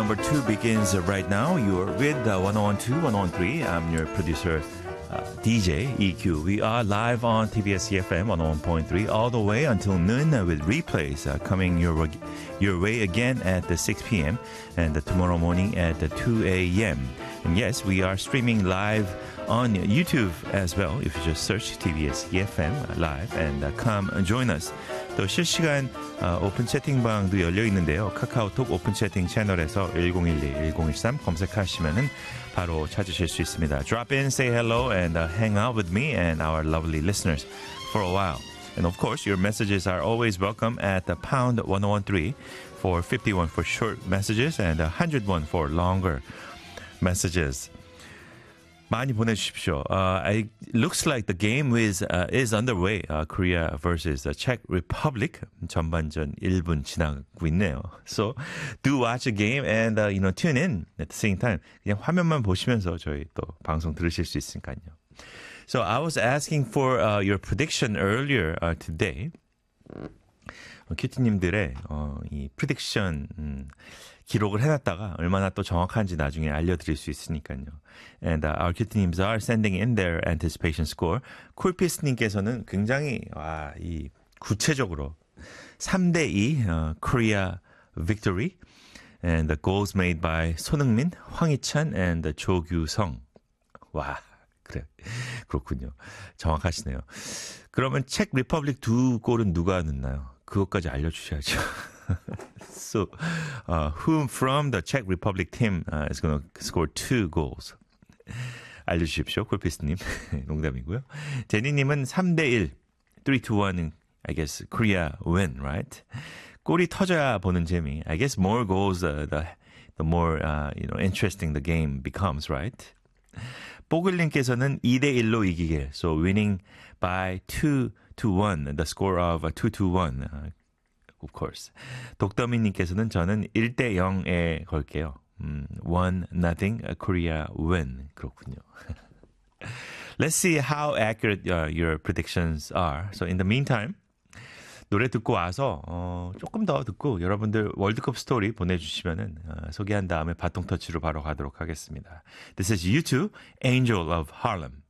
number 2 begins right now. You're with 1012, 1013. I'm your producer, DJ EQ. We are live on TBS EFM 101.3 all the way until noon with replays coming your way again at 6 p.m. and tomorrow morning at 2 a.m. And yes, we are streaming live on YouTube as well. If you just search TBS EFM live and come join us. 또 실시간 오픈 채팅방도 열려 있는데요. 카카오톡 오픈 채팅 채널에서 1012-1013 검색하시면은 바로 찾으실 수 있습니다. Drop in, say hello, and hang out with me and our lovely listeners for a while. And of course, your messages are always welcome at the pound 1013 for 51 for short messages and 101 for longer messages. 많이 보내주십시오. It looks like the game is underway. Korea versus Czech Republic. 전반전 1분 지나고 있네요. So do watch the game and tune in at the same time. 그냥 화면만 보시면서 저희 또 방송 들으실 수 있으니까요. So I was asking for your prediction earlier today. 큐티님들의 이 prediction 기록을 해놨다가 얼마나 또 정확한지 나중에 알려드릴 수 있으니까요. And our 큐티님s are sending in their anticipation score. 쿨피스님께서는 굉장히 이 구체적으로 3대2 Korea victory. And the goals made by 손흥민, 황희찬 and 조규성. 와, 그렇군요. 정확하시네요. 그러면 책 리퍼블릭 2골은 누가 넣나요? 그것까지 알려주셔야죠. So, whom from the Czech Republic team is going to score 2 goals? 알려주십시오, 콜피스님. 농담이고요. 제니님은 3대1, 3-1, I guess Korea win, right? 골이 터져야 보는 재미. I guess more goals, the more interesting the game becomes, right? 뽀글님께서는 2대1로 이기길. So winning by 2-1, the score of 2-1. Of course. 독더미님께서는 저는 1대0에 걸게요. 1-0 Korea win. 그렇군요. Let's see how accurate your predictions are. So in the meantime, 노래 듣고 와서 조금 더 듣고 여러분들 월드컵 스토리 보내주시면은 소개한 다음에 바통 터치로 바로 가도록 하겠습니다. This is U2, Angel of Harlem.